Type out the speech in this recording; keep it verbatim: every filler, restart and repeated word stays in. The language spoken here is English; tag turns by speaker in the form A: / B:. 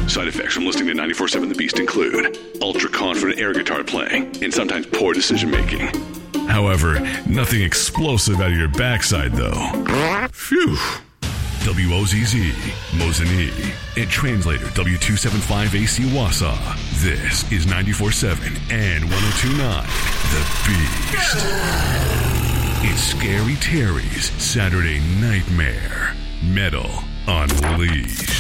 A: Side effects from listening to ninety-four seven The Beast include ultra-confident air guitar playing and sometimes poor decision-making.
B: However, nothing explosive out of your backside, though. Phew. W O Z Z, Mosinee, and translator W two seventy-five A C Wausau. This is ninety-four seven and one oh two point nine The Beast. It's Scary Terry's Saturday Nightmare. Metal Unleashed.